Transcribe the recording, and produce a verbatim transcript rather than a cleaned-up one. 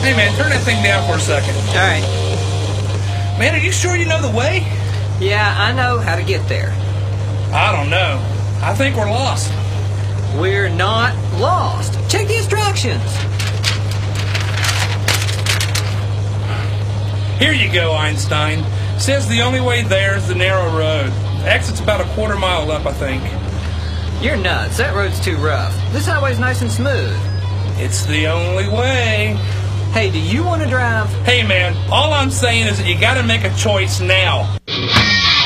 Hey, man, turn that thing down for a second. All right. Man, are you sure you know the way? Yeah, I know how to get there. I don't know. I think we're lost. We're not lost. Check the instructions. Here you go, Einstein. Says the only way there is the narrow road. The exit's about a quarter mile up, I think. You're nuts. That road's too rough. This highway's nice and smooth. It's the only way. Hey, do you want to drive? Hey, man, all I'm saying is that you gotta make a choice now.